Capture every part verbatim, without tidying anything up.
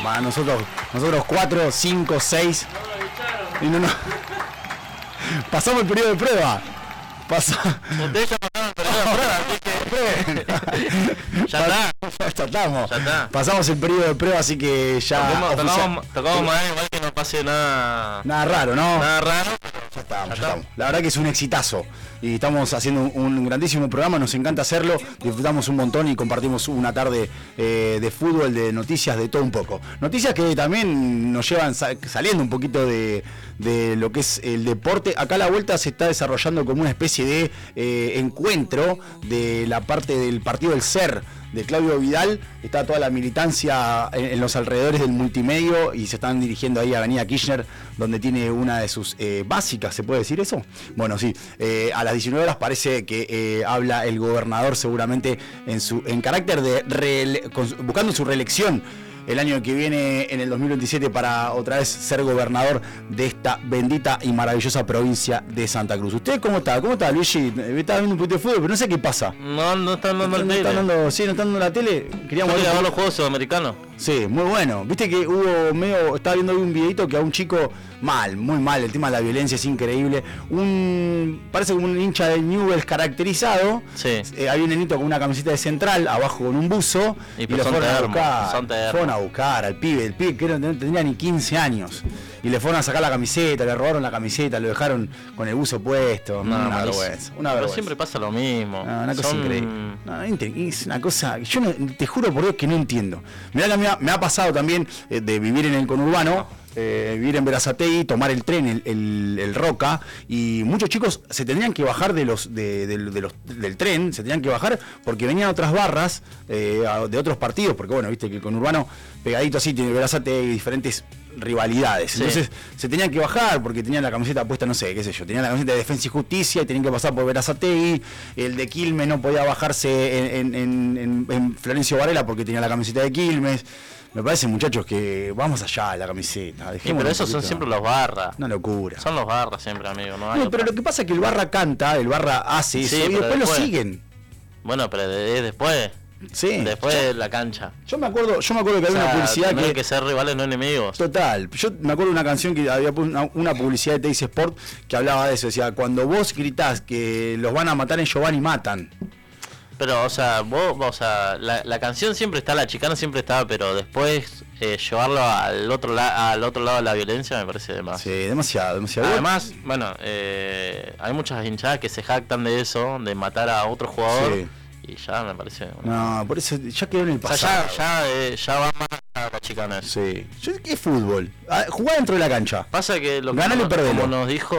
Para nosotros, nosotros cuatro, cinco, seis. Y no, no. Pasamos el periodo de prueba. Pasa. Ustedes ya pasaron el periodo de prueba, así que. ya está. Ya estamos. Ya está. Pasamos el periodo de prueba, así que ya. Tocamos, tocamos madera, igual que no pase nada. Nada raro, ¿no? Nada raro. Ya estamos, ya estamos. La verdad que es un exitazo. Y estamos haciendo un, un grandísimo programa, nos encanta hacerlo, disfrutamos un montón y compartimos una tarde eh, de fútbol, de noticias, de todo un poco. Noticias que también nos llevan sal, saliendo un poquito de, de lo que es el deporte. Acá a la vuelta se está desarrollando como una especie de eh, encuentro de la parte del partido del C E R de Claudio Vidal. Está toda la militancia en, en los alrededores del multimedio y se están dirigiendo ahí a Avenida Kirchner, donde tiene una de sus eh, básicas, ¿se puede decir eso? Bueno, sí, eh, a las diecinueve horas parece que eh, habla el gobernador seguramente en su en carácter de reele- con, buscando su reelección el año que viene, en el dos mil veintisiete, para otra vez ser gobernador de esta bendita y maravillosa provincia de Santa Cruz. ¿Usted cómo está? ¿Cómo está, Luigi? Estaba viendo un poquito de fútbol, pero no sé qué pasa. No, no están dando la tele. Está dando, sí, no están dando la tele. Queríamos ver los juegos sudamericanos. Sí, muy bueno. Viste que hubo medio, estaba viendo hoy un videito que a un chico, mal, muy mal, el tema de la violencia es increíble. Un, parece como un hincha de Newell's caracterizado. Sí. Eh, había un nenito con una camiseta de Central, abajo con un buzo. Y, y le fueron a buscar. Fueron a a buscar al pibe, el pibe que no tendría ni quince años. Y le fueron a sacar la camiseta, le robaron la camiseta, lo dejaron con el buzo puesto. No, una vergüenza. Una vergüenza. Pero siempre pasa lo mismo. No, una cosa Son... increíble. No, es una cosa. Yo no, te juro por Dios que no entiendo. Mirá que me ha, me ha pasado también eh, de vivir en el conurbano. Eh, vivir en Berazategui, tomar el tren, el, el, el Roca, y muchos chicos se tendrían que bajar de los, de, de, de los del tren, se tenían que bajar porque venían otras barras eh, de otros partidos, porque bueno, viste que el conurbano pegadito así tiene Berazategui, diferentes rivalidades, sí. Entonces se tenían que bajar porque tenían la camiseta puesta, no sé, qué sé yo, tenían la camiseta de Defensa y Justicia y tenían que pasar por Berazategui, el de Quilmes no podía bajarse en, en, en, en Florencio Varela porque tenía la camiseta de Quilmes. Me parece, muchachos, que vamos allá de la camiseta. Sí, pero esos son siempre los barras. Una locura. Son los barras siempre, amigo. No, hay no pero lo que pasa es que el barra canta, el barra hace eso, sí, y después, después lo siguen. Bueno, pero de, de, después. Sí. Después de la cancha. Yo me acuerdo, yo me acuerdo que había o sea, una publicidad que. que ser rivales, no enemigos. Total. Yo me acuerdo de una canción que había una, una publicidad de Teis Sport que hablaba de eso. Decía, cuando vos gritás que los van a matar en Giovanni, matan. Pero, o sea, vos, o sea, la, la canción siempre está, la chicana siempre estaba, pero después eh, llevarlo al otro la, al otro lado de la violencia me parece demasiado. Sí, demasiado, demasiado. Además, bueno, eh, hay muchas hinchadas que se jactan de eso, de matar a otro jugador, sí. Y ya me parece... Una... No, por eso ya quedó en el pasado. O sea, ya, ya, eh, ya va más a la chicana. Sí. ¿Qué es fútbol? Ah, jugar dentro de la cancha. Pasa que lo que Ganale y perdelo. Como nos dijo...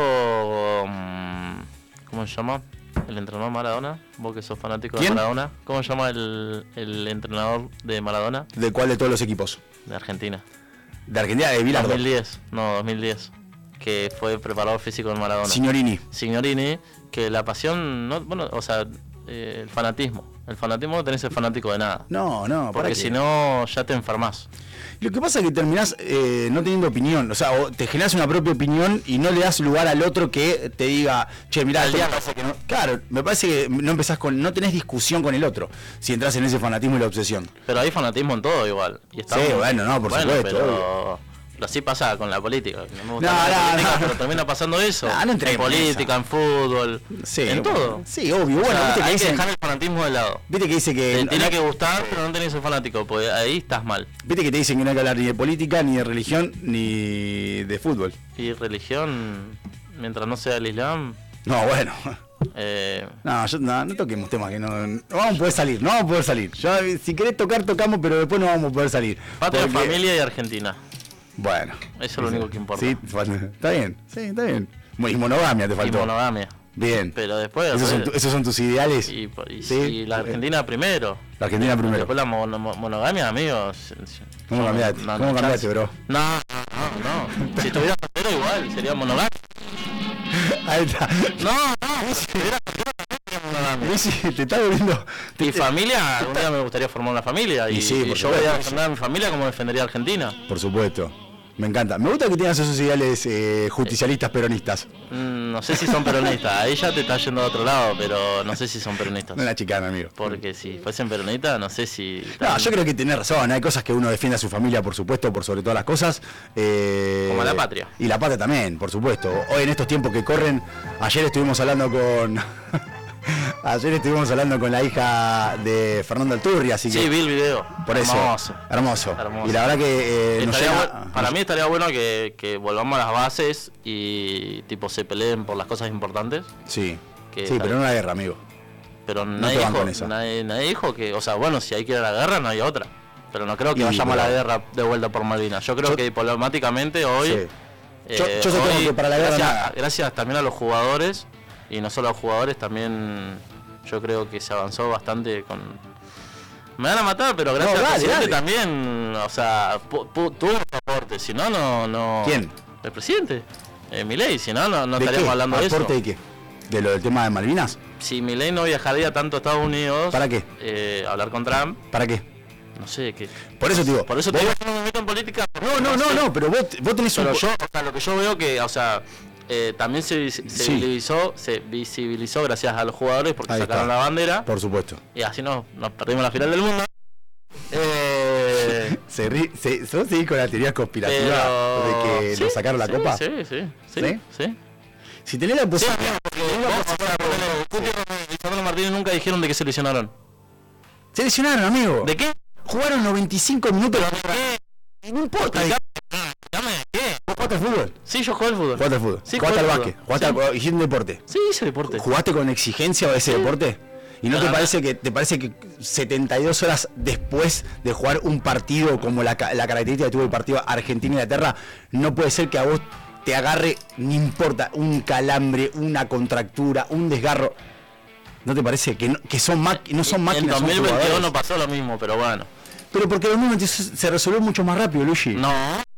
Um, ¿Cómo se llama? El entrenador Maradona, vos que sos fanático ¿Quién? de Maradona. ¿Cómo se llama el, el entrenador de Maradona? ¿De cuál de todos los equipos? De Argentina. ¿De Argentina? De Bilardo. dos mil diez, no, dos mil diez. Que fue preparador físico de Maradona. Signorini. Signorini, que la pasión, no, bueno, o sea, eh, el fanatismo. El fanatismo no tenés el fanático de nada. No, no. Porque si no, ya te enfermás. Lo que pasa es que terminás eh, no teniendo opinión, o sea, o te generas una propia opinión y no le das lugar al otro que te diga, che, mirá, esto me parece que no. Claro, me parece que no empezás con, no tenés discusión con el otro, si entras en ese fanatismo y la obsesión. Pero hay fanatismo en todo igual. Y sí, bueno, no, por bueno, supuesto. Pero... Pero así pasa con la política. No me gusta no, la no, política, no. pero termina pasando eso. No, no en política, en fútbol, sí, en todo. Sí, obvio. O Bueno, sea, viste que hay dicen, que dejar el fanatismo de lado. Viste que dice que... Te no, tiene no, que gustar, pero no tenés el fanático, porque ahí estás mal. Viste que te dicen que no hay que hablar ni de política, ni de religión, ni de fútbol. Y religión, mientras no sea el Islam... No, bueno... Eh... No, yo, no, no toquemos temas que no, no vamos a poder salir, no vamos a poder salir. Yo, si querés tocar, tocamos, pero después no vamos a poder salir. Patria, porque... familia y Argentina. Bueno. Eso es lo único que importa. Sí, está bien, sí, está bien. Y monogamia te faltó. Y monogamia. Bien. Pero después... ¿Esos, son, tu, ¿esos son tus ideales? Y, y, ¿sí? y la Argentina primero. La Argentina primero. Después la mono, monogamia, amigos. ¿Cómo cambiaste? No, no, ¿Cómo no, cambiaste, bro? No, no, no. Si estuviera soltero igual, sería monogamia. Ahí está. No, no, si estuviera soltero sería monogamia. Luis, te está volviendo... Mi familia, algún día me gustaría formar una familia. Y, y, sí, y yo voy a defender a mi familia como defendería a Argentina. Por supuesto. Me encanta. Me gusta que tengas esos ideales eh, justicialistas peronistas. Mm, no sé si son peronistas. Ahí ya te está yendo a otro lado, pero no sé si son peronistas. No la chicana, amigo. Porque si fuesen peronistas, no sé si... No, yo creo que tenés razón. Hay cosas que uno defiende a su familia, por supuesto, por sobre todas las cosas. Eh, Como la patria. Y la patria también, por supuesto. Hoy en estos tiempos que corren, ayer estuvimos hablando con... Ayer estuvimos hablando con la hija de Fernando Alturri, así que... Sí, vi el video. Por eso. Hermoso. Hermoso. Hermoso. Y la verdad que eh, nos Estaría llena- bu- para mí estaría bueno que, que volvamos a las bases y tipo se peleen por las cosas importantes. Sí, que sí, tal- pero en una guerra, amigo. Pero No nadie, te van dijo, con esa. nadie, nadie dijo que, o sea, bueno, si hay que ir a la guerra no hay otra. Pero no creo que Y, vayamos pero- a la guerra de vuelta por Malvinas. Yo creo Yo- que diplomáticamente hoy... Sí. eh, Yo- yo sostengo hoy, que para la guerra gracias, nada. gracias también a los jugadores, y no solo a los jugadores, también yo creo que se avanzó bastante con... Me van a matar, pero gracias No, al dale, presidente dale. también, o sea, pu- pu- tuvo un aporte, si no, no... no ¿Quién? El presidente, eh, Milei, si no, no, no ¿De estaríamos qué? hablando de eso. ¿Aporte de qué? ¿De lo del tema de Malvinas? Si Milei no viajaría tanto a Estados Unidos... ¿Para qué? eh, hablar con Trump, ¿Para qué? no sé qué... Por eso te digo. Por eso te vos- digo que no me meto en política. porque No, no, no, sé. no, pero vos, vos tenés un... Pero po- yo, o sea, lo que yo veo que, o sea, eh, también se, vis- se Sí. visibilizó, se visibilizó gracias a los jugadores porque Ahí sacaron está. la bandera Por supuesto. y así nos, nos perdimos la final del mundo. Eh, Se ri- se, ¿Vos seguís con la teoría conspirativa pero... de que sí, nos sacaron la sí, copa? Sí, sí, sí, ¿Sí? sí. Si tenés la Sí, posibilidad... amigo, porque vos, o sea, ponele, Cuti y Lisandro Martínez nunca dijeron de qué se lesionaron. Se lesionaron, amigo. ¿De qué? Jugaron noventa y cinco minutos. ¿Qué? No importa. Dame, ¿qué? ¿Vos jugaste al fútbol? Sí, yo jugué al fútbol. Jugaste al fútbol. Sí, jugaste al jugué al básquet. fútbol. Jugaste Sí. al... Hiciste un deporte. Sí, hice deporte. ¿Jugaste con exigencia ese Sí. deporte? ¿Y no No, te no, parece que te parece que setenta y dos horas después de jugar un partido como la, ca- la característica que tuvo el partido Argentina-Inglaterra, no puede ser que a vos te agarre, no importa, un calambre, una contractura, un desgarro? ¿No te parece que no, que son ma- no son máquinas, En son dos mil veintiuno jugadores? pasó lo mismo, pero bueno. Pero porque en dos mil veintidós se resolvió mucho más rápido, Luigi. No.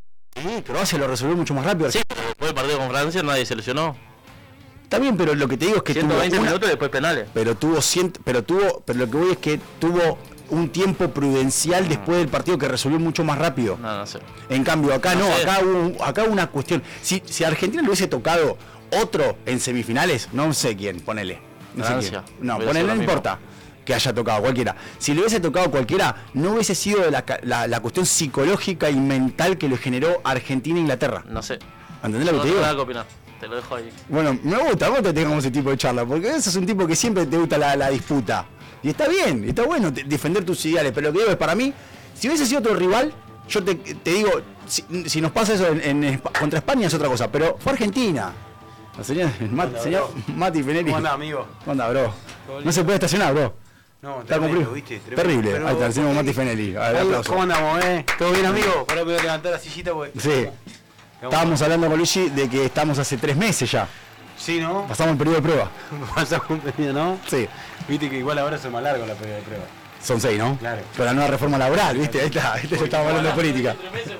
Sí, Croacia lo resolvió mucho más rápido. Sí, pero después del partido con Francia nadie se lesionó. Está bien, pero lo que te digo es que ciento veinte tuvo una- minutos y después penales. pero tuvo cien, pero tuvo, pero lo que voy es que tuvo un tiempo prudencial después del partido que resolvió mucho más rápido. No, no sé. En cambio, acá No no, sé. acá hubo, un- acá hubo una cuestión. Si, si a Argentina le hubiese tocado otro en semifinales, no sé quién, ponele. No sé Francia. quién. No, Hubiera ponele, sido no lo mismo. importa que haya tocado cualquiera. Si le hubiese tocado cualquiera, no hubiese sido la, ca- la, la cuestión psicológica y mental que le generó Argentina e Inglaterra. No sé. ¿Entendés Yo lo no que te tengo digo? nada que opinar. Te lo dejo ahí. Bueno, me gusta, vos te tengamos ese tipo de charla, porque eso es un tipo que siempre te gusta la, la disputa. Y está bien, está bueno te- defender tus ideales, pero lo que digo es, para mí, si hubiese sido otro rival, yo te, te digo, si, si nos pasa eso en, en Espa- contra España es otra cosa, pero fue Argentina. La señora, el Mat- onda, señor Mati Feneri. ¿Cómo andás, amigo? ¿Cómo andás, bro? Todo No lindo. se puede estacionar, bro. No, Está tremendo, compli- ¿viste? Tremendo. Terrible. Pero, Ahí está, el señor ¿por qué? Mati Feneri. A ver, Ahí, aplauso. ¿Cómo andamos, eh? ¿Todo bien, amigo? Ahora me voy a levantar la sillita porque... Sí. Estábamos hablando con Luigi de que estamos hace tres meses ya. Sí, ¿no? Pasamos el periodo de prueba. Pasamos un pedido, ¿no? Sí. Viste que igual ahora es más largo la periodo de prueba. Son seis, ¿no? Claro. Con la nueva reforma laboral, ¿viste? Ahí está, ahí está, estamos hablando de política.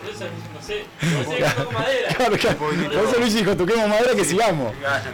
No sé, no sé, toco madera. Claro, claro. Por eso Luis dijo, toquemos madera que sigamos.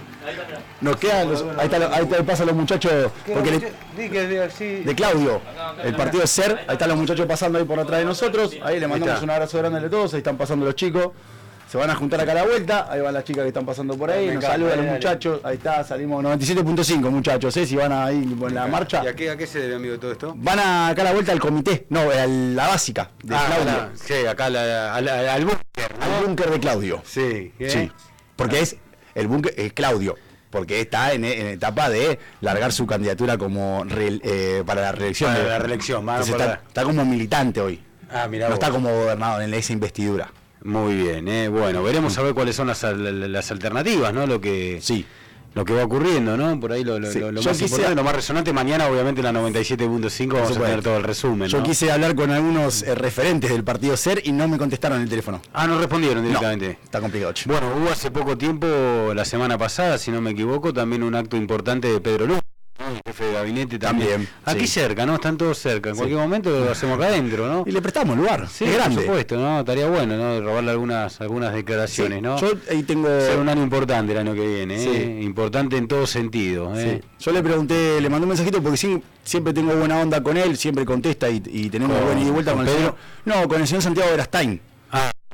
Nos quedan los, ahí está, ahí está, ahí pasan los muchachos, porque le- Di que de así... de Claudio, el partido es SER, ahí están los muchachos pasando ahí por atrás de nosotros, ahí le mandamos está. un abrazo grande a todos, ahí están pasando los chicos, se van a juntar acá a la vuelta, ahí van las chicas que están pasando por ahí, Me nos encanta, saludan los dale, dale. muchachos, ahí está, salimos noventa y siete punto cinco muchachos, ¿eh? Si van ahí en la marcha, ¿Y a qué, a qué se debe, amigo, todo esto? van a, acá a la vuelta al comité, no, a la básica de Ah, Claudio, la- sí, acá la, al, al, al búnker, ¿no? al búnker de Claudio. Sí, ¿eh? Sí, porque es el búnker, es Claudio, porque está en, en etapa de largar su candidatura como re- eh, para la reelección. Para de- la reelección, van a Entonces está, poner- está como militante hoy, Ah, mirá no vos. está como gobernador en esa investidura. Muy bien, ¿eh? Bueno, veremos a ver cuáles son las, al- las alternativas, ¿no? Lo que... Sí, Lo que va ocurriendo, ¿no? Por ahí lo, lo, Sí. lo- lo Yo más quise- importante, lo más resonante. Mañana, obviamente, en la noventa y siete punto cinco vamos a supuesto. tener todo el resumen, yo ¿no? quise hablar con algunos eh, referentes del partido SER y no me contestaron el teléfono. Ah, no respondieron No, directamente. está complicado. che. Bueno, hubo hace poco tiempo, la semana pasada, si no me equivoco, también un acto importante de Pedro Luz, ¿no? El jefe de gabinete también. También, Aquí sí. cerca, ¿no? Están todos cerca. En Sí. cualquier momento lo hacemos acá adentro, ¿no? Y le prestamos lugar, Sí, es por grande. supuesto, ¿no? Estaría bueno, ¿no? Robarle algunas algunas Sí, declaraciones, ¿no? Yo ahí tengo... Será un año importante el año que viene, ¿eh? Sí. Importante en todo sentido, ¿eh? Sí. Yo le pregunté, le mandé un mensajito porque sí, siempre tengo buena onda con él, siempre contesta y, y tenemos ¿Con- buena ida y vuelta con con, el Pedro? señor. No, con el señor Santiago Verastain. Ah,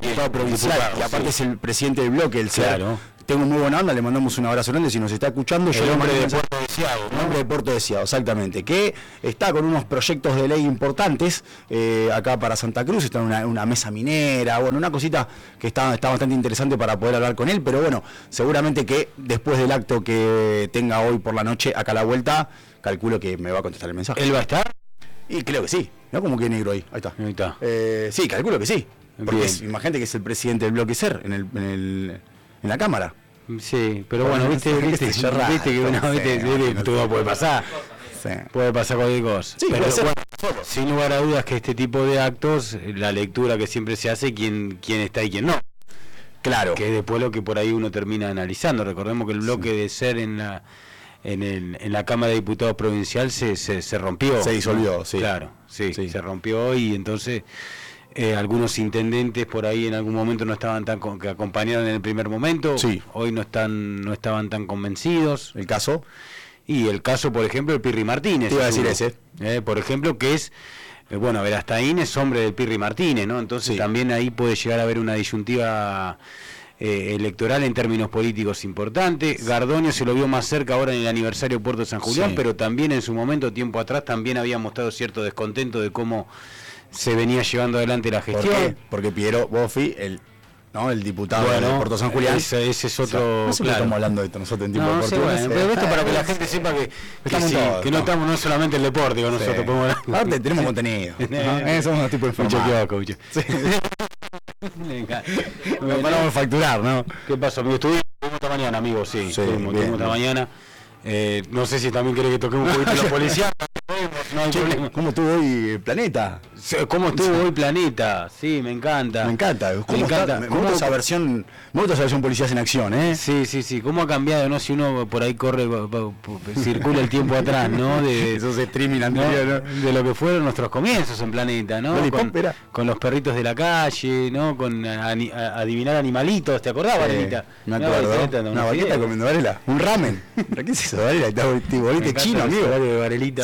diputado provincial, diputado, y aparte sí. es el presidente del bloque, el Claro. ser. Tengo muy buena onda, le mandamos un abrazo grande si nos está escuchando. Yo El le hombre mando de un mensaje- Puerto Deseado, El ¿no? hombre de Puerto Deseado, exactamente, que está con unos proyectos de ley importantes eh, acá para Santa Cruz, está en una, una mesa minera, bueno, una cosita que está, está bastante interesante para poder hablar con él, pero bueno, seguramente que después del acto que tenga hoy por la noche acá a la vuelta, calculo que me va a contestar el mensaje. ¿Él va a estar? Y creo que sí, ¿no? Como que negro ahí, ahí está. Ahí está. Eh, sí, calculo que sí, porque Bien. es, imagínate que es el presidente del bloque SER en, el, en, el, en la Cámara. Sí, pero Bueno, bueno, viste, no sé, viste, qué sé yo, raro, viste que una, no viste, sé, viste, no todo sé. puede pasar, Sí. puede pasar cualquier cosa. Sí, pero puede ser. bueno, sin lugar a dudas que este tipo de actos, la lectura que siempre se hace, quién, quién está y quién no. Claro. Que es después lo que por ahí uno termina analizando. Recordemos que el bloque de SER en la en, el, en la Cámara de Diputados Provincial se, se, se rompió. Se disolvió, sí. Claro, sí, Sí. se rompió y entonces eh, algunos intendentes por ahí en algún momento no estaban tan con, que acompañaron en el primer momento, Sí. hoy no están no estaban tan convencidos. El caso. Y el caso, por ejemplo, el Pirri Martínez. Te iba a es decir uno, ese. eh, por ejemplo, que es, eh, bueno, Verastaín es hombre del Pirri Martínez, ¿no? Entonces Sí. también ahí puede llegar a haber una disyuntiva eh, electoral en términos políticos importante. Gardoño se lo vio más cerca ahora en el aniversario de Puerto San Julián, Sí. pero también en su momento, tiempo atrás, también había mostrado cierto descontento de cómo se venía llevando adelante la ¿Por gestión. qué? Porque Piero Boffi, el, ¿no? el diputado Bueno, de Puerto San Julián. ese, ese es otro... O sea, no sé por qué claro. estamos hablando de esto nosotros en tiempo No, sí, oportuno. bueno, pero esto para que la gente sepa que, que, Estamos sí, todos, que no ¿no? estamos, no es solamente el deporte, digo, nosotros Sí. podemos hablar. Aparte tenemos contenido. ¿no? Eh, somos unos tipos Mucho informados. kiosco, mucho. Sí. Me encanta. No paramos de facturar, ¿no? ¿Qué pasó, amigo? Estuvimos esta mañana, amigo, sí. Sí, estuvimos, bien, estuvimos esta bien. mañana. Eh, no sé si también querés que toquemos un poquito los policías. No hay Che, problema. ¿cómo estuvo hoy el planeta? ¿Cómo estuvo hoy Planeta? Sí, me encanta. Me encanta. ¿Cómo Me está? encanta. Me ¿Cómo- gusta esa versión, me gusta esa versión policías en acción, ¿eh? Sí, sí, sí. ¿Cómo ha cambiado, no? Si uno por ahí corre, po- po- po- circula el tiempo atrás, ¿no? De, Esos streaming ¿no? anteriores, ¿no? De lo que fueron nuestros comienzos en Planeta, ¿no? Lollipop Con, era. con los perritos de la calle, ¿no? Con ani- a- adivinar animalitos, ¿te acordás, Varelita? Me Una acuerdo. Varelita, Una unos vaqueta fideos. comiendo Varela. Un ramen. ¿Pero qué es eso, Varela? Está Me bolite encanta chino, el amigo. horario de Varelita.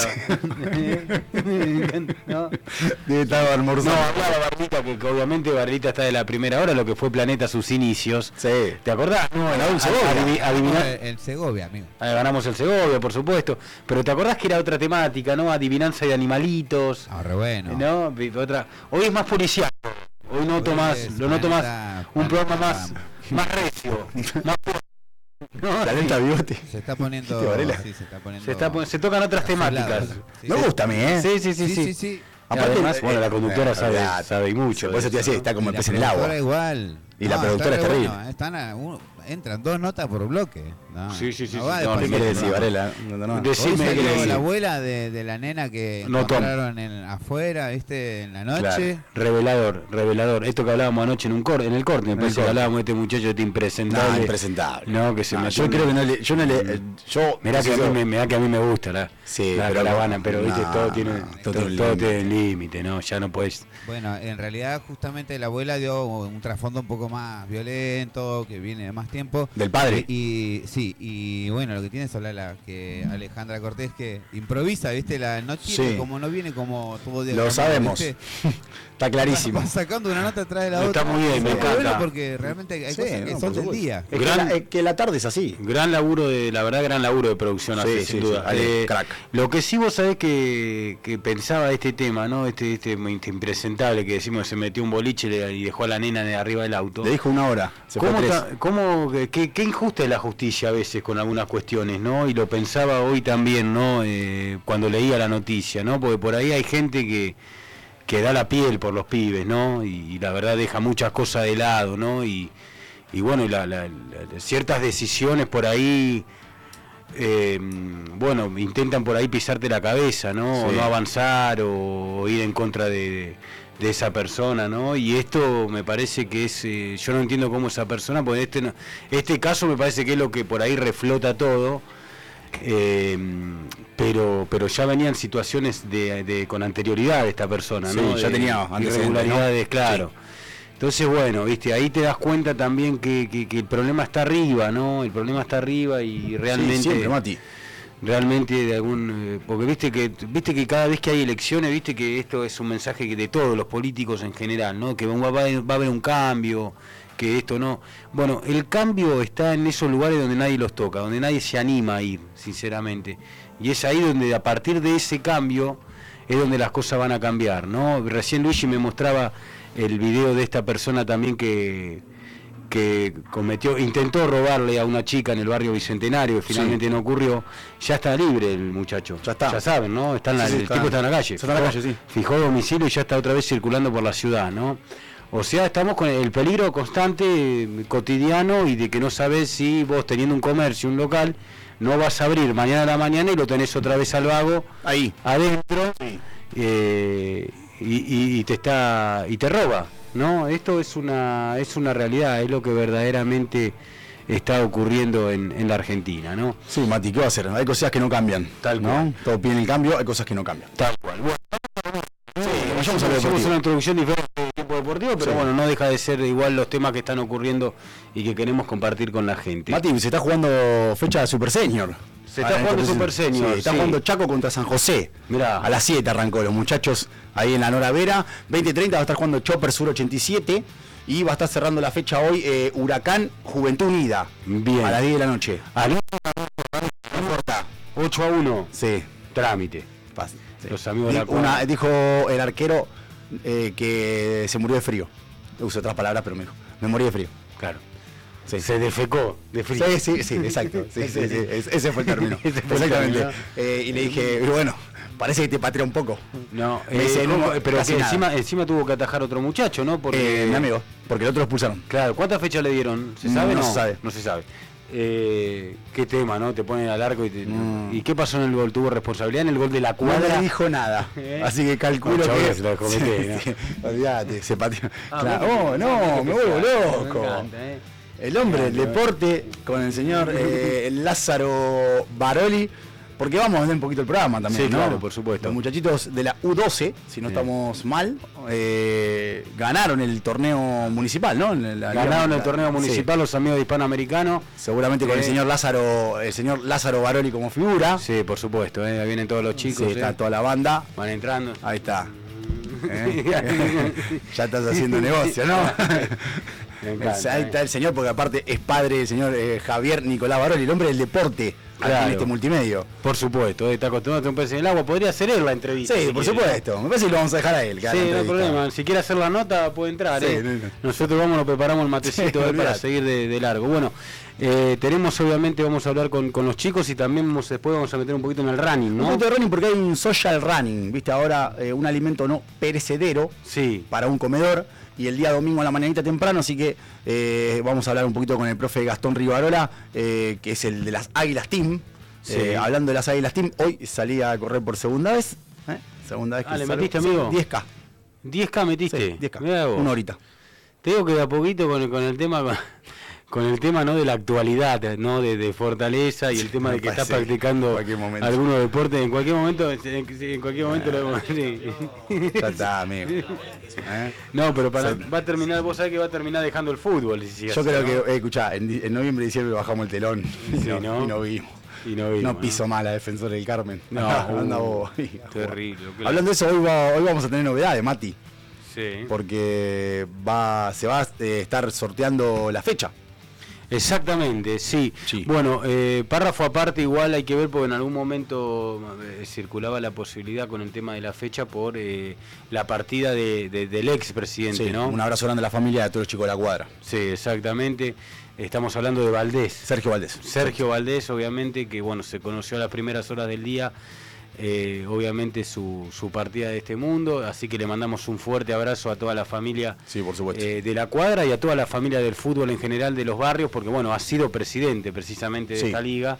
Me encanta, ¿no? Debe estar No, almorzando. hablaba Varelita, que, que obviamente Varelita está de la primera hora, lo que fue Planeta a sus inicios. Sí. ¿Te acordás? No, Bueno, a- un Segovia. adivi- adivinar- No, el, el Segovia, amigo. Ah, ganamos el Segovia, por supuesto. Pero ¿te acordás que era otra temática, no? Adivinanza de animalitos. Ah, re bueno. ¿No? Vi- Otra. Hoy es más policial. Hoy noto Hoy más, es lo noto más, Planeta- un programa Planeta- más, más recio, más fuerte. No, Talenta bigote. Se está poniendo. ¿Viste, Varela? Sí, se está poniendo. se, está, pon- se tocan otras temáticas. Sí, Me sí. gusta a mí, ¿eh? Sí, sí, sí, Sí, sí. sí, sí. Aparte, Además, eh, bueno, la conductora eh, sabe, olvidate. sabe mucho. Por eso te de decía, ¿no? está como Y el la pez en el agua. productora igual. Y la productora está es re terrible. bueno, están a- uno- entran dos notas por bloque. No, Sí, sí, sí, no sí. va No, después ¿qué el quiere decir, programa. Varela? No, no, no. Decime Hoy qué salió quiere decir. la abuela de, de la nena que No, Tom. encontraron en, afuera, viste, en la noche. Claro. Revelador, revelador. Esto que hablábamos anoche en un corte, en el corte, me el parece que corte. hablábamos de este muchacho de este impresentable. No, impresentable. No, que se No, me yo creo que no le, yo no le, eh, yo, Mirá que, a yo- mí me, mirá que a mí me gusta la, Sí, la pero- caravana, pero viste, no, todo tiene, no, todo, todo tiene todo límite. tiene límite, ¿no? Ya no puedes. Bueno, en realidad justamente la abuela dio un trasfondo un poco más violento, que viene de más tiempo. del padre. Y, y- sí, y bueno, lo que tiene es hablar la que Alejandra Cortés que improvisa, ¿viste? La no tiene, Sí. como no viene como tuvo de Lo sabemos. Está clarísimo. Va sacando una nota atrás de la Está otra. muy bien, me Está encanta. bueno porque realmente hay Sí, cosas que no, son por del supuesto. día. Es que, Gran- la, es que la tarde es así. Gran laburo de, la verdad, gran laburo de producción Sí, hace, sí, sin sí. duda. Ale, Eh, crack. Lo que sí vos sabés que, que pensaba de este tema, ¿no? Este, este, este impresentable que decimos que se metió un boliche y le- y dejó a la nena de arriba del auto. Le dijo una hora. Se fue ¿Cómo, tres. ta- cómo- qué, qué injusta es la justicia a veces con algunas cuestiones, ¿no? Y lo pensaba hoy también, ¿no? Eh, cuando leía la noticia, ¿no? Porque por ahí hay gente que, que da la piel por los pibes, ¿no? Y, y la verdad deja muchas cosas de lado, ¿no? Y, y bueno, y la- la- la- ciertas decisiones por ahí, eh, bueno, intentan por ahí pisarte la cabeza, ¿no? O Sí. no avanzar o, o ir en contra de, de esa persona, ¿no? Y esto me parece que es, eh, yo no entiendo cómo esa persona, porque este, no- este caso me parece que es lo que por ahí reflota todo, eh, pero pero ya venían situaciones de, de con anterioridad de esta persona, Sí, ¿no? ya De tenía antecedentes, irregularidades, ¿no? claro. Entonces, bueno, viste, ahí te das cuenta también que, que, que el problema está arriba, ¿no? El problema está arriba y realmente... Sí, siempre, Mati. realmente de algún eh, porque viste que viste que cada vez que hay elecciones, viste que esto es un mensaje de todos los políticos en general, ¿no? Que va, va a haber un cambio, que esto no. Bueno, el cambio está en esos lugares donde nadie los toca, donde nadie se anima a ir, sinceramente. Y es ahí donde a partir de ese cambio es donde las cosas van a cambiar, ¿no? Recién Luigi me mostraba el video de esta persona también que que cometió, intentó robarle a una chica en el barrio Bicentenario, que finalmente sí. no ocurrió. Ya está libre el muchacho. Ya está. Ya saben, ¿no? Está en la, sí, sí, el está. tipo está en la calle. Está en la calle, sí. Fijó domicilio y ya está otra vez circulando por la ciudad, ¿no? O sea, estamos con el peligro constante, cotidiano, y de que no sabes si vos teniendo un comercio, un local, no vas a abrir mañana a la mañana y lo tenés otra vez al vago ahí adentro sí. eh, y, y, y te está y te roba. No, esto es una es una realidad, es lo que verdaderamente está ocurriendo en, en la Argentina, ¿no? Sí, Mati, ¿qué va a hacer? Hay cosas que no cambian, tal ¿no? cual. Todo pide el cambio, hay cosas que no cambian. Tal cual. Bueno, sí, vamos a hacemos una introducción diferente del tiempo deportivo, pero sí. bueno, no deja de ser igual los temas que están ocurriendo y que queremos compartir con la gente. Mati, se está jugando fecha de Super Senior. Se está jugando Super Senior. Sí, está sí. jugando Chaco contra San José. Mirá. A las siete arrancó los muchachos ahí en la Nora Vera. veinte treinta va a estar jugando Chopper Sur ochenta y siete. Y va a estar cerrando la fecha hoy eh, Huracán Juventud Unida. Bien. A las diez de la noche. A las ocho a uno. Sí. Trámite. Fácil. Sí. Los amigos de la Una, dijo el arquero eh, que se murió de frío. Uso otras palabras, pero me dijo, me morí de frío. Claro. Sí. Se defecó de frío. Sí, sí, sí, exacto. Sí, sí, sí, ese fue el término. Ese fue el Exactamente. término. Eh, y le dije, bueno, parece que te patrea un poco. No, Me eh, dice, no, no, pero casi que nada. encima, encima tuvo que atajar otro muchacho, ¿no? Porque Eh, mi amigo, porque el otro lo expulsaron. Claro, ¿cuántas fechas le dieron? ¿Se No, sabe? no se sabe. No se sabe. Eh, ¿Qué tema, no? Te ponen al arco y te... Mm. ¿Y qué pasó en el gol? ¿Tuvo responsabilidad en el gol de la No cuadra? le dijo nada. ¿Eh? Así que calculo No, chavos, que. se lo cometí, ¿no? Sí, olvídate, se pateó. Ah, Claro. bueno, Oh, no, me vuelvo loco. Me encanta, ¿eh? El hombre, el deporte, con el señor eh, Lázaro Baroli. Porque vamos a ver un poquito el programa también, Sí, ¿no? claro, por supuesto. Los muchachitos de la U doce, si no Sí. estamos mal, eh, ganaron el torneo municipal, ¿no? La- Ganaron la- el torneo municipal sí. los amigos de Hispanoamericano. Seguramente con Eh. el señor Lázaro, el señor Lázaro Baroli como figura. Sí, por supuesto, ¿eh? Ahí vienen todos los chicos. Sí, ¿eh? está toda la banda. Van entrando. Ahí está. ¿Eh? Ya estás haciendo negocio, ¿no? Me encanta, Ahí ¿eh? está el señor, porque aparte es padre del señor eh, Javier Nicolás Baroli, el hombre del deporte, aquí Claro. en este multimedio. Por supuesto, ¿eh? Está acostumbrado a un pez en el agua. Podría ser él la entrevista. Sí, si por quiere, supuesto. Me parece que lo vamos a dejar a él. que haga Sí, la no hay entrevista. problema. Si quiere hacer la nota, puede entrar. Sí, ¿eh? no, no. Nosotros vamos, nos preparamos el matecito Sí, ¿eh? para olvidate. seguir de, de largo. Bueno, eh, tenemos obviamente, vamos a hablar con, con los chicos y también vamos, después vamos a meter un poquito en el running, Un ¿no? poquito de running porque hay un social running, viste, ahora eh, un alimento no perecedero Sí, para un comedor. Y el día domingo a la mañanita temprano, así que eh, vamos a hablar un poquito con el profe Gastón Rivarola, eh, que es el de las Águilas Team. Sí. Eh, hablando de las Águilas Team, hoy salí a correr por segunda vez. ¿eh? Segunda vez que Ah, ¿le salgo. metiste, Sí, amigo? diez K. diez K metiste. Sí, diez K. Mirá vos. Una horita. Te digo que de a poquito con, el- con el tema con, con el tema no de la actualidad, no de, de fortaleza y el tema de que Me estás parece practicando en cualquier momento. algunos deportes, en cualquier momento, en, en cualquier momento lo sí. Ya está, amigo. ¿Eh? No, pero para, Sí. va a terminar, vos sabés que va a terminar dejando el fútbol. Si sigue Yo así, creo ¿no? que, eh, escuchá, en, di- en noviembre y diciembre bajamos el telón y, Sí, no, ¿no? y no vimos. Y no, vimos, No piso mal a Defensor del Carmen. No, Anda uh, vos. terrible, lo que- Hablando de eso, hoy, va- hoy vamos a tener novedades, Mati. Sí. Porque va, se va a eh, estar sorteando la fecha. Exactamente, sí. Sí. Bueno, eh, párrafo aparte igual hay que ver porque en algún momento eh, circulaba la posibilidad con el tema de la fecha por eh, la partida de, de- del ex presidente, Sí, ¿no? un abrazo grande a la familia de todos los chicos de la cuadra. Sí, exactamente. Estamos hablando de Valdés. Sergio Valdés. Sergio Valdés, obviamente, que bueno, se conoció a las primeras horas del día, eh, obviamente su, su partida de este mundo, así que le mandamos un fuerte abrazo a toda la familia Sí, por supuesto. eh, de la cuadra y a toda la familia del fútbol en general de los barrios, porque bueno, ha sido presidente precisamente de Sí. esta liga.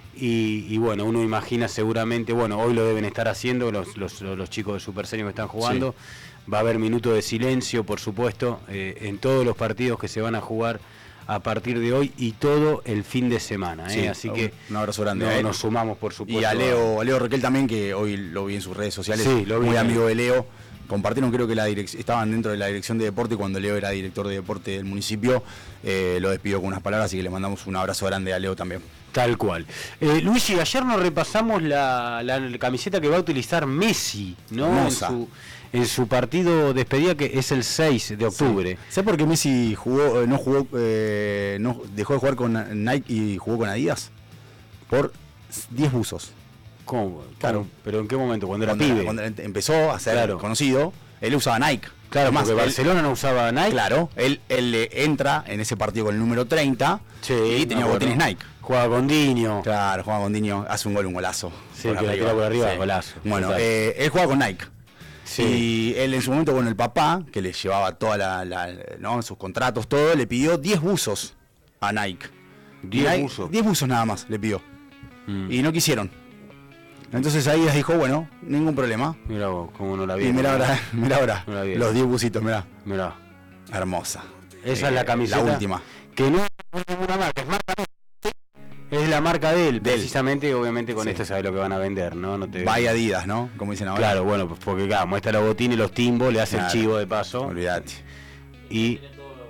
Y, y bueno, uno imagina seguramente, bueno, hoy lo deben estar haciendo los, los, los chicos de Super Senior que están jugando. Va a haber minuto de silencio, por supuesto, eh, en todos los partidos que se van a jugar a partir de hoy y todo el fin de semana. ¿eh? Sí, Así un- que un abrazo grande no, a él. nos sumamos, por supuesto. Y a Leo, a Leo Requel también, que hoy lo vi en sus redes sociales, Sí, lo vi. muy amigo de Leo, compartieron, creo que la direc- estaban dentro de la dirección de deporte cuando Leo era director de deporte del municipio. Eh, lo despidió con unas palabras, así que le mandamos un abrazo grande a Leo también. Tal cual. Eh, Luis, y ayer nos repasamos la, la, la camiseta que va a utilizar Messi, ¿no? En Hermosa. su, en su partido despedida, que es el seis de octubre. Sí. ¿Sabes por qué Messi jugó, eh, no jugó, eh, no dejó de jugar con Nike y jugó con Adidas? Por diez buzos. ¿Cómo? Claro. ¿Cómo? ¿Pero en qué momento? Cuando era Cuando, pibe. cuando empezó a ser Claro. conocido, él usaba Nike. Claro, Además, porque él- Barcelona no usaba Nike. Claro, él, él eh, entra en ese partido con el número treinta Sí, y me tenía acuerdo. botines Nike. Jugaba con Diño. Claro, juega con Diño, hace un gol, un golazo. Sí, que la tira por arriba, golazo. Bueno, Total. eh, él juega con Nike. Sí. Y él en su momento con el papá, que le llevaba toda la, la- ¿no? sus contratos, todo, le pidió diez buzos a Nike. diez Nike- buzos. diez buzos nada más le pidió. Mm. Y no quisieron. Entonces ahí les dijo, bueno, ningún problema. Mirá vos, cómo no la vi. Y mirá ahora, mirá ahora, No la vi. los diez buzitos, mirá. Mirá. Hermosa. Esa Eh, es la camiseta. La última. Que no es ninguna marca, es marca de- es la marca de él, De él. precisamente, obviamente con Sí. esto sabes lo que van a vender, ¿no? No te Vaya Adidas, ¿no? Como dicen ahora. Claro, bueno, pues porque claro, muestra los botines, los timbos, le hace Claro. el chivo de paso. Olvídate. Y,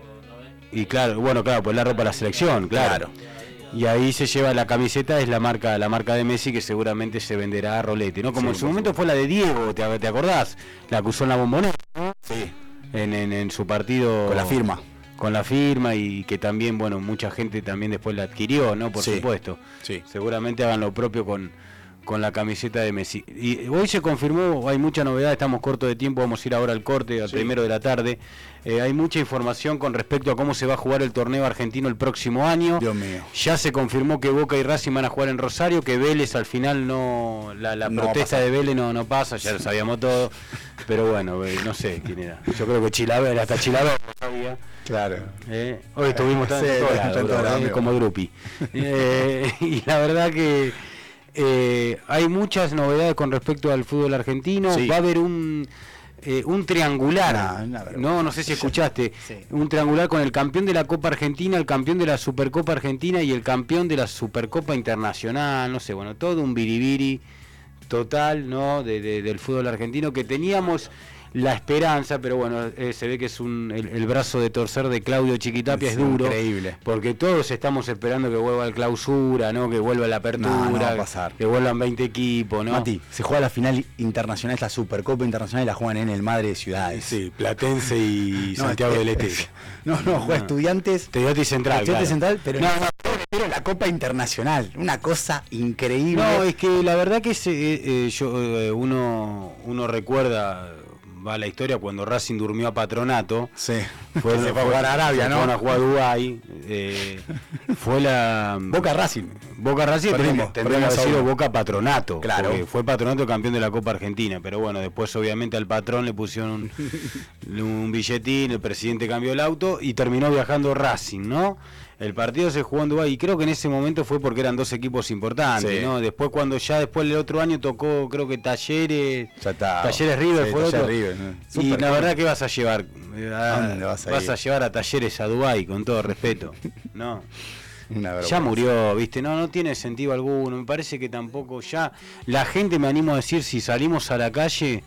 y claro, bueno, claro, pues la ropa de la selección, claro. Claro. Y ahí se lleva la camiseta, es la marca, la marca de Messi, que seguramente se venderá a rolete, ¿no? Como Sí, en su por momento fue la de Diego, ¿te, te acordás? La que usó en la Bombonera, ¿no? Sí. En, en, en su partido. Con la firma. Con la firma, y que también, bueno, mucha gente también después la adquirió, ¿no? Por Sí. supuesto. Sí. Seguramente hagan lo propio con, con la camiseta de Messi. Y hoy se confirmó, hay mucha novedad, estamos cortos de tiempo, vamos a ir ahora al corte, al Sí. primero de la tarde. Eh, hay mucha información con respecto a cómo se va a jugar el torneo argentino el próximo año. Dios mío. Ya se confirmó que Boca y Racing van a jugar en Rosario, que Vélez al final no, la, la No va a protesta pasar. de Vélez no, no pasa, ya lo sabíamos todo. Pero bueno, eh, no sé quién era. Yo creo que Chilaver, hasta Chilaver no sabía. Claro. Eh, hoy estuvimos tan Sí, en todos está lados, en todos bro, lados, eh, amigo. como Drupi. Eh, y la verdad que eh, hay muchas novedades con respecto al fútbol argentino. Sí. Va a haber un eh, un triangular. Nah, una vergüenza. no, no sé si escuchaste. Sí. Un triangular con el campeón de la Copa Argentina, el campeón de la Supercopa Argentina y el campeón de la Supercopa Internacional. No sé, bueno, todo un biribiri total, ¿no? De, de- del fútbol argentino, que teníamos la esperanza, pero bueno, eh, se ve que es un el, el brazo de torcer de Claudio Chiquitapia, Es es duro, increíble. porque todos estamos esperando que vuelva el clausura, ¿no? Que vuelva la apertura, No, no va a pasar. que vuelvan veinte equipos, ¿no? Mati, se juega la final internacional, esta Supercopa Internacional, y la juegan en el Madre de Ciudades. Sí, Platense y No, Santiago es- del Estero. No, no, juega Estudiantes. Estudiantes Central, Estudiantes claro. Central, pero No, no, pero la Copa Internacional. Una cosa increíble. No, es que la verdad que se, eh, eh, yo, eh, uno, uno recuerda, va la historia, cuando Racing durmió a Patronato. Sí. Fue, Que se fue a jugar a Arabia, se ¿no? fueron a jugar a Dubái. eh, fue la. Boca Racing. Boca Racing, Perdimos, tendría que- tendría que perdimos haber a sido uno. Boca Patronato. Claro. Porque fue Patronato campeón de la Copa Argentina. Pero bueno, después obviamente al patrón le pusieron un, un billetín, el presidente cambió el auto y terminó viajando Racing, ¿no? El partido se jugó en Dubái y creo que en ese momento fue porque eran dos equipos importantes, Sí. ¿no? Después cuando ya después el otro año tocó, creo que Talleres, Ya está. Talleres River Sí, fue el Talleres otro. River, ¿no? Y Súper la cool. verdad que vas a llevar, eh, a, ¿A dónde vas a ir? llevar a Talleres a Dubái, con todo respeto, ¿no? Una vergüenza. Ya murió, viste, no, no tiene sentido alguno, me parece que tampoco ya, la gente, me animo a decir, si salimos a la calle,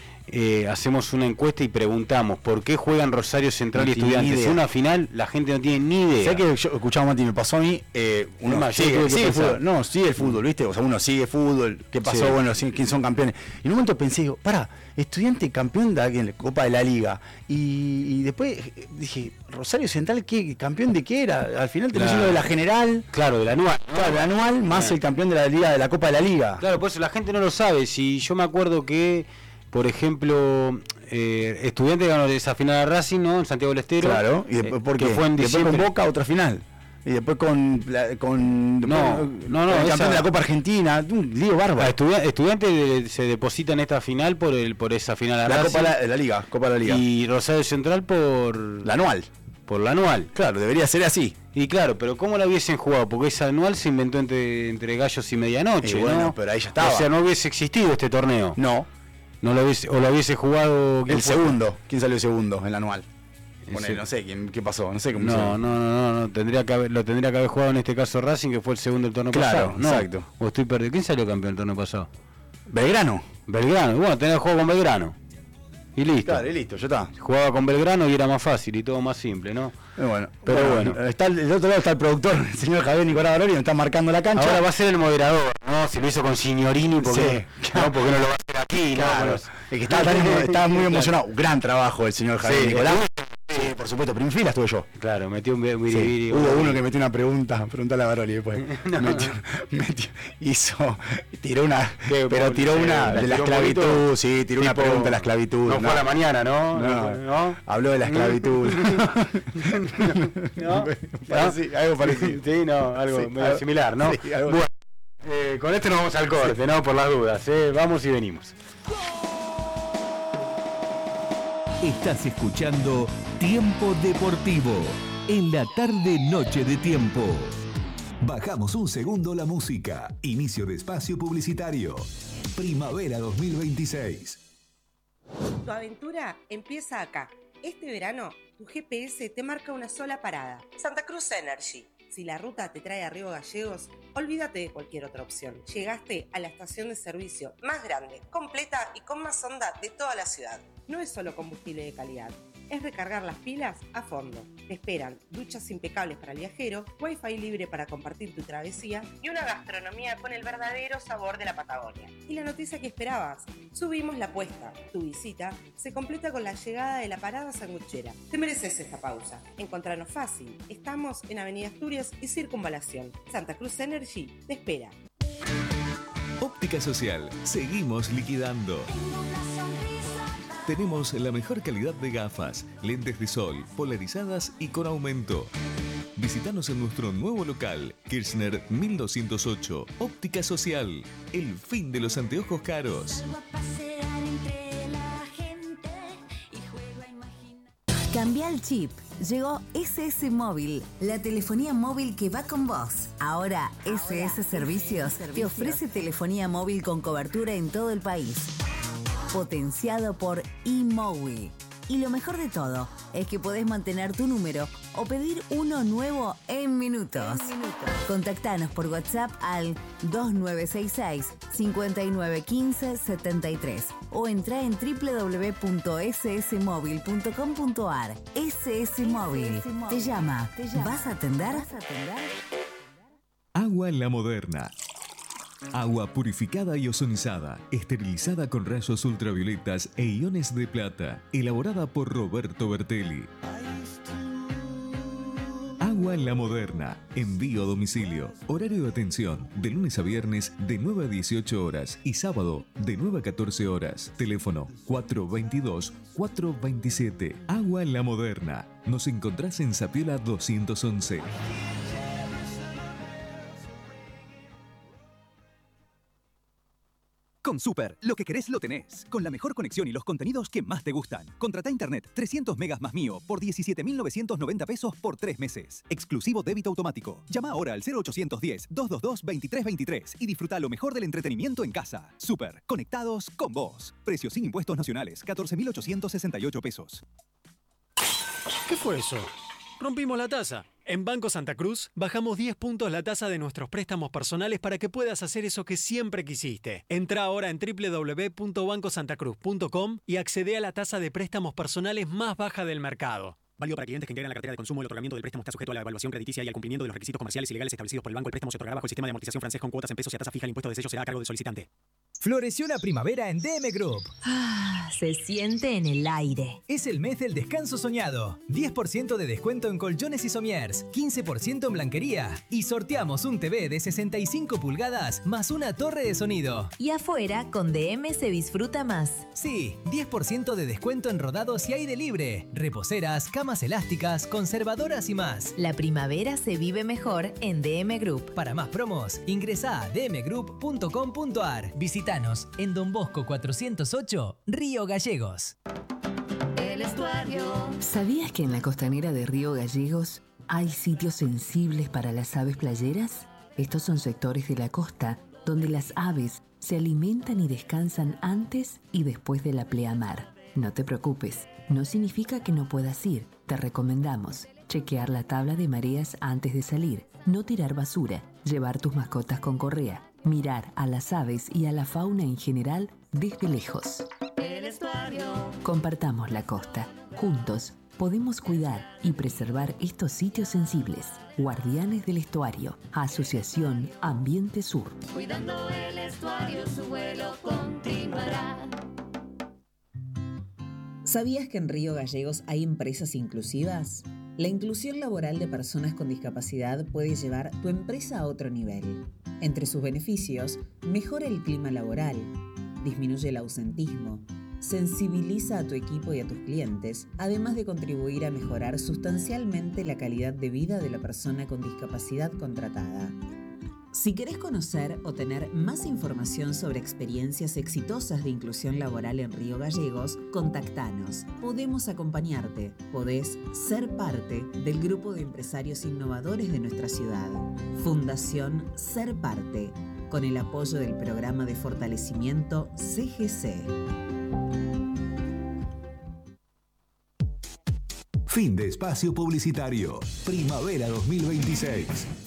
eh, hacemos una encuesta y preguntamos por qué juegan Rosario Central No y tiene ni Estudiantes idea. una final, la gente no tiene ni idea. ¿Sabes que yo escuchaba, Mati, me pasó a mí? Eh, uno Es más, yo sigue, tuve que sigue el pensar. fútbol. No, sigue el fútbol, ¿viste? O sea, uno sigue fútbol. ¿Qué pasó? Sí. Bueno, sí, quién son campeones. Y en un momento pensé, digo, pará, Estudiante campeón de aquí en la Copa de la Liga. Y, y después eh, dije, ¿Rosario Central qué? ¿Campeón de qué era? Al final terminó La- siendo de la general, Claro, de la anual. ¿no? claro, el anual, más Ah. el campeón de la Liga de la Copa de la Liga. Claro, pues la gente no lo sabe. Si yo me acuerdo que, por ejemplo, eh, Estudiantes ganó esa final a Racing, ¿no? En Santiago del Estero. Claro, y después, eh, ¿por que qué? fue en Después con diciembre. Boca otra final. Y después con, la- con No, después, no, no, con el esa- campeón de la Copa Argentina, un lío Ah, bárbaro. Estudia- Estudiantes de- se deposita en esta final por el por esa final a La Racing, Copa de la, de la Liga, Copa de la Liga. y Rosario Central por La anual. por la anual. Claro, debería ser así. Y claro, pero ¿cómo la hubiesen jugado? Porque esa anual se inventó entre, entre gallos y medianoche, Y bueno, ¿no? pero ahí ya estaba. O sea, no hubiese existido este torneo. No, No lo hubiese, o lo hubiese jugado ¿quién el fue? segundo. ¿Quién salió segundo en la anual? Ponele, Ese- no sé quién, qué pasó, no sé cómo No, hicieron. no, no, no, no, tendría que haber, lo tendría que haber jugado en este caso Racing, que fue el segundo del torneo Claro, pasado. No, exacto. O estoy perdido. ¿Quién salió campeón el torneo pasado? Belgrano. Belgrano. Bueno, tenía que jugar con Belgrano. y listo. Claro, y listo, ya está. Jugaba con Belgrano y era más fácil y todo más simple, ¿no? Eh, bueno, Pero bueno, bueno. Está, del otro lado está el productor, el señor Javier Nicolás Baroli, nos está marcando la cancha. Ahora va a ser el moderador, ¿no? Si lo hizo con Signorini, ¿por qué, Sí, no, ¿por qué no lo va a hacer aquí? Claro, ¿no? es que estaba, tan emo- estaba muy emocionado. Gran trabajo el señor Javier Sí, Nicolás. Sí, por supuesto, pero en fila estuve yo. Claro, metió un Sí, biribiri. hubo uno que metió una pregunta, preguntale a Baroli después. Metió- metió- hizo, tiró una, ¿Qué, pero tiró sí, una la de la tiró un esclavitud, poquito, sí, tiró una tipo, pregunta de la esclavitud. No fue a la mañana, ¿no? No, ¿No? habló de la esclavitud. ¿No? Pareci- algo parecido. Sí, no, algo Sí, medio algo- similar, ¿no? sí, algo- Bueno, eh, con esto nos vamos al corte, ¿no? Por las dudas, ¿eh? Vamos y venimos. Estás escuchando Tiempo Deportivo en la tarde noche de tiempo. Bajamos un segundo la música. Inicio de espacio publicitario. Primavera dos mil veintiséis. Tu aventura empieza acá. Este verano, tu G P S te marca una sola parada. Santa Cruz Energy. Si la ruta te trae a Río Gallegos, olvídate de cualquier otra opción. Llegaste a la estación de servicio más grande, completa y con más onda de toda la ciudad. No es solo combustible de calidad, es recargar las pilas a fondo. Te esperan duchas impecables para el viajero, wifi libre para compartir tu travesía y una gastronomía con el verdadero sabor de la Patagonia. Y la noticia que esperabas, subimos la apuesta. Tu visita se completa con la llegada de la parada sanguchera. Te mereces esta pausa. Encontranos fácil. Estamos en Avenida Asturias y Circunvalación. Santa Cruz Energy te espera. Óptica Social, seguimos liquidando. Tenemos la mejor calidad de gafas, lentes de sol, polarizadas y con aumento. Visítanos en nuestro nuevo local, Kirchner mil doscientos ocho, Óptica Social, el fin de los anteojos caros. Cambia el chip. Llegó S S Móvil, la telefonía móvil que va con vos. Ahora, S S Servicios te ofrece telefonía móvil con cobertura en todo el país. Potenciado por eMowi. Y lo mejor de todo es que podés mantener tu número o pedir uno nuevo en minutos. Contactanos por WhatsApp al dos nueve seis seis, cinco nueve uno cinco, siete tres o entra en doble u doble u doble u punto s s móvil punto com punto a r. S S Móvil te llama. ¿Vas a atender? Agua La Moderna. Agua purificada y ozonizada, esterilizada con rayos ultravioletas e iones de plata, elaborada por Roberto Bertelli. Agua La Moderna, envío a domicilio, horario de atención, de lunes a viernes de nueve a dieciocho horas y sábado de nueve a catorce horas. Teléfono cuatro dos dos, cuatro dos siete. Agua La Moderna. Nos encontrás en Zapiola doscientos once. Con Super, lo que querés lo tenés. Con la mejor conexión y los contenidos que más te gustan. Contrata internet trescientos megas más mío por diecisiete mil novecientos noventa pesos por tres meses. Exclusivo débito automático. Llama ahora al cero ochocientos diez, doscientos veintidós, veintitrés veintitrés y disfruta lo mejor del entretenimiento en casa. Super, conectados con vos. Precios sin impuestos nacionales, catorce mil ochocientos sesenta y ocho pesos. ¿Qué fue eso? Rompimos la taza. En Banco Santa Cruz bajamos diez puntos la tasa de nuestros préstamos personales para que puedas hacer eso que siempre quisiste. Entra ahora en doble u doble u doble u punto banco santa cruz punto com y accede a la tasa de préstamos personales más baja del mercado. Válido para clientes que integran la cartera de consumo. El otorgamiento del préstamo está sujeto a la evaluación crediticia y al cumplimiento de los requisitos comerciales y legales establecidos por el banco. El préstamo se otorgará bajo el sistema de amortización francés con cuotas en pesos y a tasa fija. El impuesto de sello será a cargo del solicitante. Floreció la primavera en D M Group. Ah, se siente en el aire. Es el mes del descanso soñado. diez por ciento de descuento en colchones y somiers, quince por ciento en blanquería. Y sorteamos un T V de sesenta y cinco pulgadas más una torre de sonido. Y afuera, con D M se disfruta más. Sí, diez por ciento de descuento en rodados y aire libre. Reposeras, camas elásticas, conservadoras y más. La primavera se vive mejor en D M Group. Para más promos, ingresa a d m group punto com punto a r. Visítanos en Don Bosco cuatrocientos ocho, Río Gallegos. El estuario. ¿Sabías que en la costanera de Río Gallegos hay sitios sensibles para las aves playeras? Estos son sectores de la costa donde las aves se alimentan y descansan antes y después de la pleamar. No te preocupes, no significa que no puedas ir. Te recomendamos chequear la tabla de mareas antes de salir, no tirar basura, llevar tus mascotas con correa, mirar a las aves y a la fauna en general desde lejos. El estuario. Compartamos la costa. Juntos podemos cuidar y preservar estos sitios sensibles. Guardianes del Estuario. Asociación Ambiente Sur. Cuidando el estuario, su vuelo continuará. ¿Sabías que en Río Gallegos hay empresas inclusivas? La inclusión laboral de personas con discapacidad puede llevar tu empresa a otro nivel. Entre sus beneficios, mejora el clima laboral, disminuye el ausentismo, sensibiliza a tu equipo y a tus clientes, además de contribuir a mejorar sustancialmente la calidad de vida de la persona con discapacidad contratada. Si querés conocer o tener más información sobre experiencias exitosas de inclusión laboral en Río Gallegos, contactanos. Podemos acompañarte. Podés ser parte del grupo de empresarios innovadores de nuestra ciudad. Fundación Ser Parte, con el apoyo del programa de fortalecimiento C G C. Fin de espacio publicitario. Primavera dos mil veintiséis.